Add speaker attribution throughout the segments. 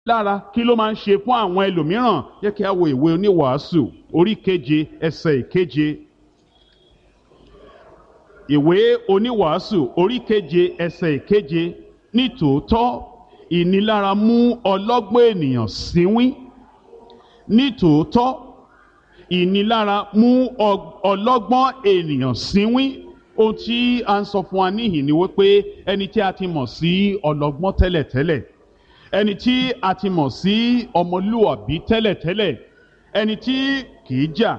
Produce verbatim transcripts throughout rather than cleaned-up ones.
Speaker 1: lára kí ló máa ń ṣe fún àwọn ẹlòmíràn. Jẹ́ kí a wo ìwé oníwàásù orí keje ẹsẹ̀ ìkeje. Ìwé oníwàásù orí keje ẹsẹ̀ ìkeje. Nítòótọ́ ìnilára mú ọlọ́gbọ́n ènìyàn sínwín. Nítòótọ́ ìnilára mú ọlọ́gbọ́n ènìyàn sínwín. Ohun tí a ń sọ fún wa níhìn ni wípé ẹni tí a ti mọ̀ sí ọlọ́gbọ́n tẹ́lẹ̀tẹ́lẹ̀, ẹni tí a ti mọ̀ sí ọmọlúwàbí tẹ́lẹ̀tẹ́lẹ̀, ẹni tí kìí jà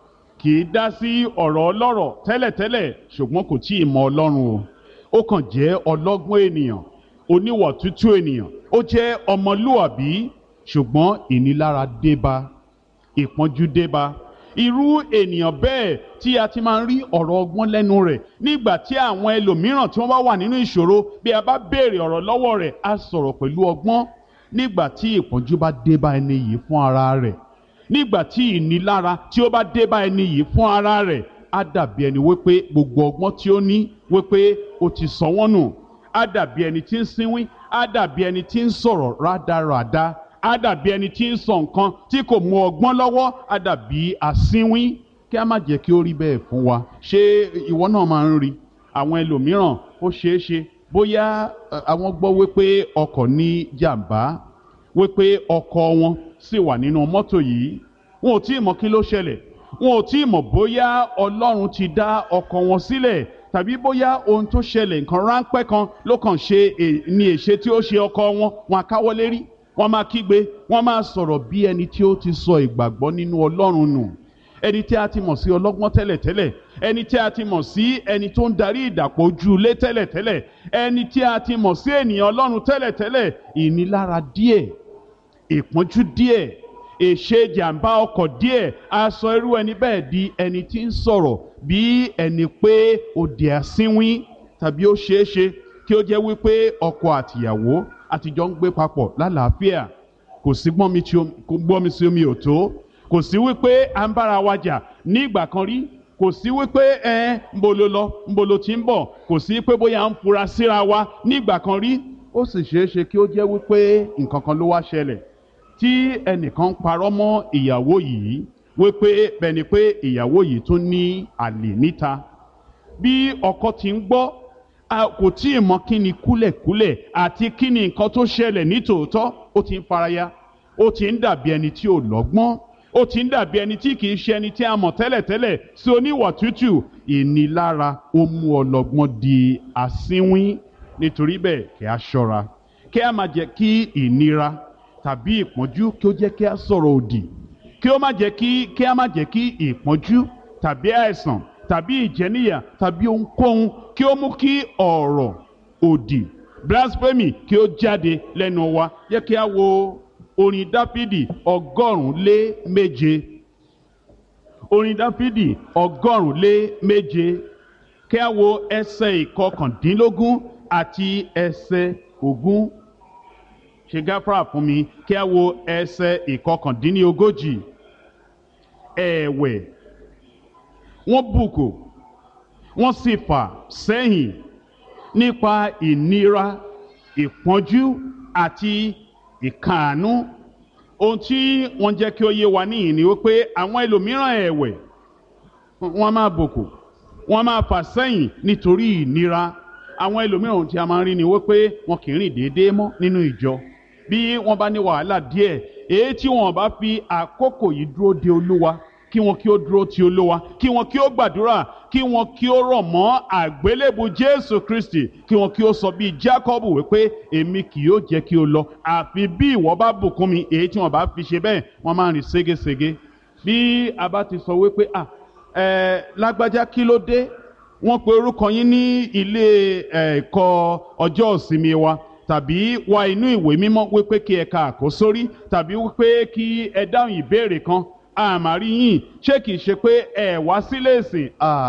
Speaker 1: kìí dá sí ọ̀rọ̀ ọlọ́rọ̀ tẹ́lẹ̀tẹ́lẹ̀ ṣùgbọ́n kò tí ì mọ Ọlọ́run o. Ó kàn jẹ́ ọlọ́gbọ́n ènìyàn, oníwà tútù ènìyàn, ó jẹ́ ọmọlúwàbí ṣùgbọ́n ìnilára débá, ìpọ́njú débá. Irú ènìyàn bẹ́ẹ̀ tí a ti máa ń rí ọ̀rọ̀ ọgbọ́n lẹ́nu rẹ̀ nígbà tí àwọn ẹlòmíràn tí wọ́n bá wà nínú ìṣòro, bí a bá béèrè ọ̀rọ̀ lọ́wọ́ rẹ̀ á sọ̀rọ̀ pẹ̀lú ọgbọ́n. Nígbà tí ìpọ́njú bá débá ẹni yìí fún ara rẹ̀, nígbà tí ìnilára tí ó bá débá ẹni yìí fún ara rẹ̀, á dàbí ẹni wípé gbogbo ọgbọ́n tí ó ní wípé ó ti sọ wọ́n nù. Á dàbí ẹni tí ń sínwín, á dàbí ẹni tí ń sọ̀rọ̀ rádaràda, á dàbí ẹni tí ń sọ nǹkan tí kò mú ọgbọ́n lọ́wọ́, á dàbí asínwín. Kí a má jẹ́ kí ó rí bẹ́ẹ̀ fún wa. Ṣé ìwọ náà máa ń rí àwọn ẹlòmíràn? Ó ṣeé ṣe bóyá àwọn gbọ́ wípé ọkọ̀ ní jàǹbá, wípé ọkọ̀ wọn sì wà nínú mọ́tò yìí. Wọn ò tí ì mọ̀ kí ló ṣẹlẹ̀, wọn ò tí ì mọ̀ bóyá Ọlọ́run ti dá ọkọ̀ wọn sílẹ̀ tàbí bóyá ohun tó ṣẹlẹ̀ nǹkan ráńpẹ́ kan ló kàn ṣe ní èṣe tí ó ṣe ọkọ̀ wọn. Wọn á káwọ́ lérí, wọ́n máa kígbe, wọ́n máa sọ̀rọ̀ bí ẹni tí ó ti sọ ìgbàgbọ́ nínú Ọlọ́run nù. Ẹni tí a ti mọ̀ sí ọlọ́gbọ́n tẹ́lẹ̀tẹ́lẹ̀, ẹni tí a ti mọ̀ sí ẹni tó ń darí ìdàpọ̀ ojú ilé tẹ́lẹ̀tẹ́lẹ̀, ẹni tí a ti mọ̀ sí ènìyàn Ọlọ́run tẹ́lẹ̀tẹ́lẹ̀, ìnilára díẹ̀, ìpọ́njú díẹ̀, èṣe jàǹbá ọkọ̀ díẹ̀ á sọ irú ẹni bẹ́ẹ̀ di ẹni tí ń sọ̀rọ̀ bí ẹni pé ó di asínwín. Tàbí ó ṣeé ṣe kí ó jẹ́ wípé ọkọ àtìyàwó àtijọ́ ń gbé papọ̀ lálàáfíà, kò sí gbọ́nmi sí omi ò tó, kò sí wípé à ń bára wa jà ní ìgbà kan rí, kò sí wípé ẹ ń bolo lọ ń bolo tí ń bọ̀, kò sí pé bóyá ń fura síra wa ní ìgbà kan rí. Ó sì ṣeé ṣe kí ó jẹ́ wípé nǹkan kan ló wá ṣẹlẹ̀ tí ẹnìkan ń parọ́ mọ́ ìyàwó yìí wípé bẹ́ni pé ìyàwó yìí tún ní àlè níta. Bí ọkọ ti ń gbọ́, kò tí ì mọ̀ kí ni kúlẹ̀kúlẹ̀ àti kí ni nǹkan tó ṣẹlẹ̀ nítòótọ́. Ó ti ń faraya, ó ti ń dàbí ẹni tí ò lọ́gbọ́n, ó ti ń dàbí ẹni tí kìí ṣe ẹni tí a mọ̀ tẹ́lẹ̀tẹ́lẹ̀ sí oníwà tútù. Ìnilára ó mú ọlọ́gbọ́n di asínwín. Nítorí bẹ́ẹ̀ kí a ṣọ́ra, kí a má jẹ́ kí ìnira tàbí ìpọ́njú kí ó jẹ́ kí a sọ̀rọ̀ òdì, kí ó má jẹ́ kí kí a má jẹ́ kí ìpọ́njú tàbí àìsàn tàbí ìjẹníyà tàbí ohunkóhun kí ó mú kí ọ̀rọ̀ òdì, blasphemy, kí ó jáde lẹ́nu wa. Jẹ́ kí a wo orin Dáfídì ọgọ́rùn-ún lé méje. Orin Dáfídì ọgọ́rùn-ún lé méje. Kí a wo ẹsẹ̀ ìkọkàndínlógún àti ẹsẹ̀ ogún. Ṣe gáfárà fún mi. Kí a wo ẹsẹ̀ ìkọkàndínlógójì. Ẹ̀wẹ̀ wọ́n bùkù, wọ́n sì fà sẹ́yìn nípa ìnira, ìpọ́njú àti ìkàánú. Ohun tí wọ́n jẹ́ kí ó yé wa níhìn ni wípé àwọn ẹlòmíràn ẹ̀wẹ̀ wọ́n máa bùkù, wọ́n máa fà sẹ́yìn nítorí ìnira. Àwọn ẹlòmíràn tí a máa ń rí ni wípé wọn kì í rìn déédéé mọ́ nínú ìjọ. Bí wọ́n bá ní wàhálà díẹ̀, èyí tí wọ́n bá fi àkókò yìí dúró de Olúwa, kí wọn kí ó dúró ti Olúwa, kí wọn kí ó gbàdúrà, kí wọn kí ó rọ̀ mọ́ àgbélébù Jésù Kristi, kí wọn kí ó sọ bíi Jákọ́bù wípé èmi kì yóò jẹ́ kí o lọ àfi bí ìwọ bá bùkún mi. Èyí tí wọn bá fi ṣe bẹ́ẹ̀, wọ́n máa ń rìn ségesège. Bí a bá ti sọ wípé à ẹ lágbájá kí ló dé, wọ́n pe orúkọ yín ní ilé ẹ̀kọ́ ọjọ́ ìsinmi wa, tàbí wá inú ìwé mímọ́ wípé kí ẹ ka àkósórí, tàbí wípé kí ẹ dáhùn ìbéèrè kan, àmàrí yín ṣé kìí ṣe pé ẹ wá sílé ìsìn.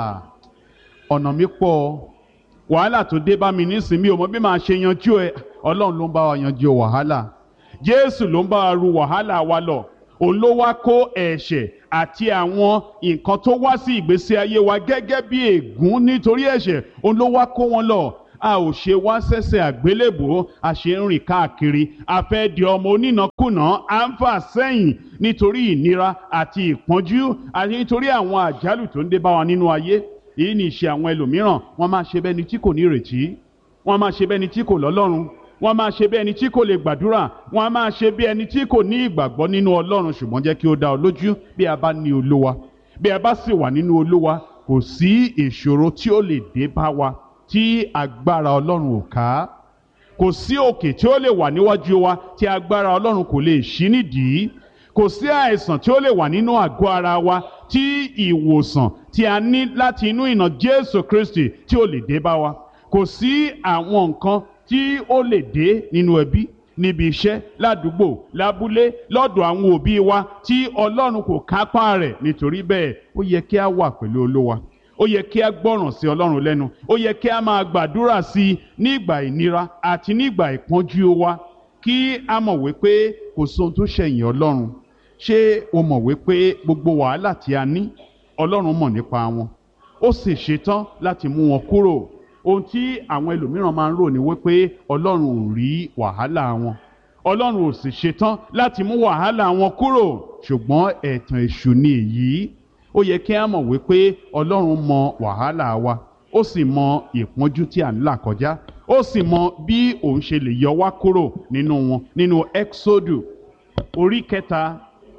Speaker 1: Ọ̀nà mi pọ̀, wàhálà tó dé bá mi nísìn, mi ò mọ̀ bí màá ṣe yanjú ẹ. Ọlọ́run ló ń bá wa yanjú wàhálà, Jésù ló ń bá wa ru wàhálà wa lọ. Òun ló wá kó ẹ̀ṣẹ̀ àti àwọn nǹkan tó wá sí ìgbésí ayé wa gẹ́gẹ́ bí ègún nítorí ẹ̀ṣẹ̀, òun ló wá kó wọn lọ. a ò ṣe wá sẹ́sẹ̀ àgbélébùú a ṣe ń rìn káàkiri a fẹ́ di ọmọ onínàkúnà à ń fà sẹ́yìn nítorí ìnira àti ìpọ́njú àti nítorí àwọn àjálù tó ń dé bá wa nínú ayé. Èyí ni ìṣe àwọn ẹlòmíràn, wọ́n máa ṣe bẹ́ni tí kò ní ìrètí, wọ́n máa ṣe bẹ́ni tí kò lọ́lọ́run, wọ́n máa ṣe bí ẹni tí kò lè gbàdúrà, wọ́n máa ṣe bí ẹni tí kò ní ìgbàgbọ́ nínú Ọlọ́run. Ṣùgbọ́n jẹ́ kí ó dá ọ lójú, bí a bá ní Olúwa, bí a bá sì wà nínú Olúwa, kò sí ìṣòro tí ó lè dé bá wa tí agbára Ọlọ́run ò ká. Kò sí òkè tí ó lè wà níwájú wa tí agbára Ọlọ́run kò lè ṣí nídìí. Kò sí àìsàn tí ó lè wà nínú àgọ́ ara wa tí ìwòsàn tí a ní láti inú ìnà Jésù Kristi tí ó lè dé bá wa. Kò sí àwọn nǹkan tí ó lè dé nínú ẹbí, níbi iṣẹ́, ládùúgbò, lábúlé, lọ́dọ̀ àwọn òbí wa tí Ọlọ́run kò kápá rẹ̀. Nítorí bẹ́ẹ̀ ó yẹ kí a wà pẹ̀lú Olúwa, ó yẹ kí a gbọ́ràn sí Ọlọ́run lẹ́nu, ó yẹ kí a máa gbàdúrà sí i nígbà ìnira àti nígbà ìpọ́njú wa, kí a mọ̀ wípé kò sóhun tó ṣẹ̀yìn Ọlọ́run. Ṣé o mọ̀ wípé gbogbo wàhálà tí a ní Ọlọ́run mọ̀ nípa wọn, ó sì ṣetán láti mú wọn kúrò? Ohun tí àwọn ẹlòmíràn máa ń rò ní wípé Ọlọ́run ò rí wàhálà wọn, Ọlọ́run ò sì ṣetán láti mú wàhálà wọn kúrò. Ṣùgbọ́n ẹ̀tàn èṣù ni èyí. Ó yẹ kí a mọ̀ wípé Ọlọ́run mọ wàhálà wa, ó sì mọ ìpọ́njú tí à ń là kọjá, ó sì mọ bí òun ṣe lè yọ wá kúrò nínú wọn. Nínú Ẹ́kísódù orí kẹta,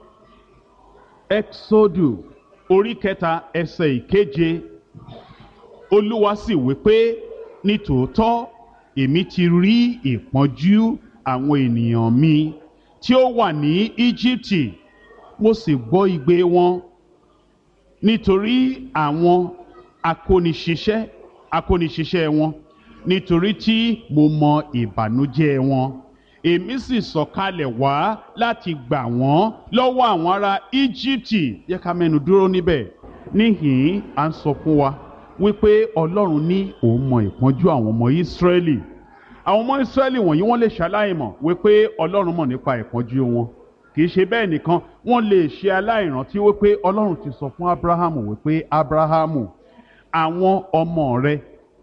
Speaker 1: Ẹ́kísódù orí kẹta ẹsẹ̀ ìkeje, Olúwa sì wí pé nítòótọ́ èmi ti rí ìpọ́njú àwọn ènìyàn mi tí ó wà ní Íjíbítì, mo sì gbọ́ igbe wọn nítorí àwọn akóniṣiṣẹ́ akóniṣiṣẹ́ wọn, nítorí tí mo mọ ìbànújẹ́ wọn. Èmi sì sọ̀kalẹ̀ wá láti gbà wọ́n lọ́wọ́ àwọn ará Íjíbítì. Yẹ ká mẹ́nu dúró níbẹ̀. Níhìn-ín à ń sọ fún wa wípé Ọlọ́run ní òun mọ ìpọ́njú àwọn ọmọ Ísírẹ́lì. Àwọn ọmọ Ísírẹ́lì wọ̀nyí wọ́n lè ṣaláìmọ̀ wípé Ọlọ́run mọ̀ nípa ìpọ́njú wọn. Kì í ṣe bẹ́ẹ̀ nìkan, wọ́n lè ṣe aláìrántí wípé Ọlọ́run ti sọ fún Ábúráhámù wípé Ábúráhámù, àwọn ọmọ rẹ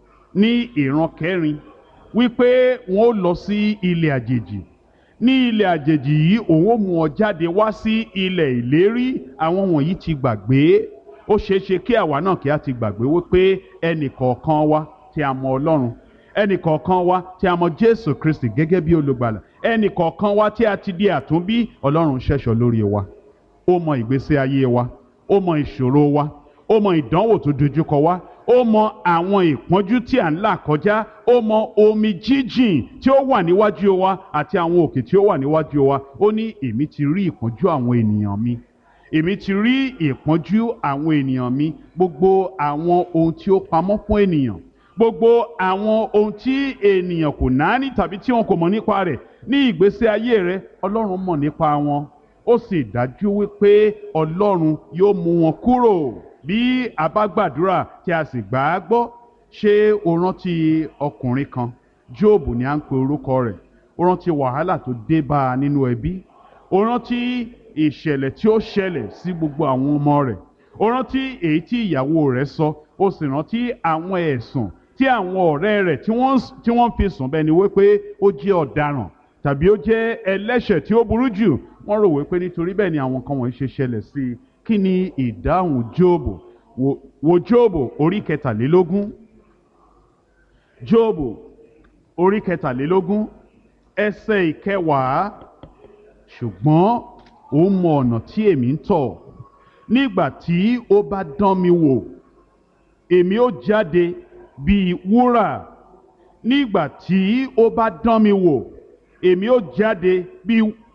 Speaker 1: ní ìran kẹrin wípé wọn ó lọ sí ilẹ̀ àjèjì. Ní ilẹ̀ àjèjì yìí òun ó mú ọ jáde wá sí ilẹ̀ ìlérí. Àwọn wọ̀nyí ti gbàgbé. Ó ṣeé ṣe kí àwa náà kí a ti gbàgbé wípé ẹnì kọ̀ọ̀kan wa tí a mọ Ọlọ́run, ẹnì kọ̀ọ̀kan wa tí a mọ Jésù Kristi gẹ́gẹ́ bí olùgbàlà, ẹnì kọ̀ọ̀kan wa tí a ti di àtúnbí, Ọlọ́run ṣẹ̀ṣọ́ lórí wa. Ó mọ ìgbésí ayé wa, ó mọ ìṣòro wa, ó mọ ìdánwò tó dojúkọ wa, ó mọ àwọn ìpọ́njú tí à ń là kọjá, ó mọ omi jíjìn tí ó wà níwájú wa àti àwọn òkè tí ó wà níwájú wa. Ó ní èmi ti rí ìpọ́njú àwọn ènìyàn mi, èmi ti rí ìpọ́njú àwọn ènìyàn mi. Gbogbo àwọn ohun tí ó pamọ́ fún ènìyàn, gbogbo àwọn ohun tí ènìyàn kò náání tàbí tí wọn kò mọ̀ nípa rẹ̀ ní ìgbésí ayé rẹ̀, Ọlọ́run mọ̀ nípa wọn. Ó sì dájú wípé Ọlọ́run yóò mú wọn kúrò bí a bá gbàdúrà tí a sì gbà á gbọ́. Ṣé o rántí ọkùnrin kan, Jóòbù ni à ń pe orúkọ rẹ̀? O rántí wàhálà tó dé bá a nínú ẹbí? O rántí ìṣẹ̀lẹ̀ tí ó ṣẹlẹ̀ sí gbogbo àwọn ọmọ rẹ̀? O rántí èyí tí ìyàwó rẹ̀ sọ? O sì rántí àwọn ẹ̀sùn tí àwọn ọ̀rẹ́ rẹ̀ tí wọ́n tí wọ́n fi sùn bẹ́ẹ̀ ni wípé ó jẹ́ ọ̀daràn tàbí ó jẹ́ ẹlẹ́ṣẹ̀ tí ó burú jù. Wọ́n rò wípé nítorí bẹ́ẹ̀ ni àwọn kan wọ̀nyí ṣe ṣẹlẹ̀ sí i. Kí ni ìdáhùn Jóòbù? Wo, wo Jóòbù orí kẹtàlélógún. Jóòbù orí kẹtàlélógún ẹsẹ̀ ìkẹwàá. Ṣùgbọ́n ó mọ ọ̀nà tí èmi ń tọ̀. Nígbà tí ó bá dán mi wò, èmi ó jáde bíi wúrà. Nígbà tí ó bá dán mi wò, èmi ó jáde bíi